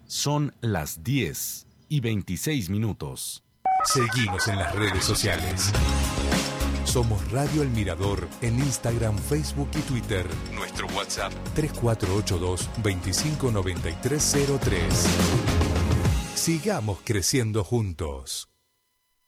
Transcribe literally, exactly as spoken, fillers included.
Son las diez y veintiséis minutos. Seguinos en las redes sociales. Somos Radio El Mirador en Instagram, Facebook y Twitter. Nuestro WhatsApp tres cuatro ocho dos, veinticinco noventa y tres cero tres. Sigamos creciendo juntos.